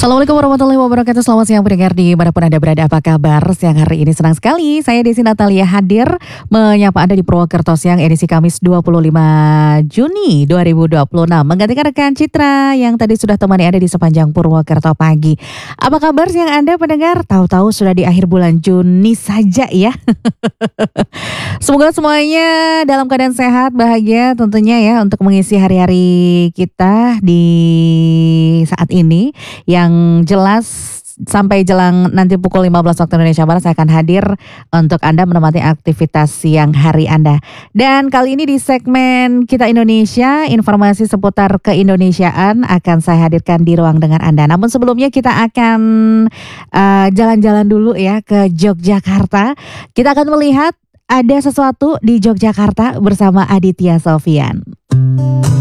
Assalamualaikum warahmatullahi wabarakatuh. Selamat siang pendengar di manapun Anda berada. Apa kabar siang hari ini? Senang sekali saya Desi Natalia hadir menyapa Anda di Purwokerto Siang edisi Kamis 25 Juni 2026. Menggantikan rekan Citra yang tadi sudah temani Anda di sepanjang Purwokerto pagi. Apa kabar siang Anda pendengar? Tahu-tahu sudah di akhir bulan Juni saja ya. Semoga semuanya dalam keadaan sehat, bahagia tentunya ya untuk mengisi hari-hari kita di saat ini. Yang jelas sampai jelang nanti pukul 15 waktu Indonesia Barat saya akan hadir untuk Anda menemani aktivitas siang hari Anda. Dan kali ini di segmen Kita Indonesia, informasi seputar keindonesiaan akan saya hadirkan di ruang dengar Anda. Namun sebelumnya kita akan jalan-jalan dulu ya ke Yogyakarta. Kita akan melihat ada sesuatu di Yogyakarta bersama Aditya Sofyan.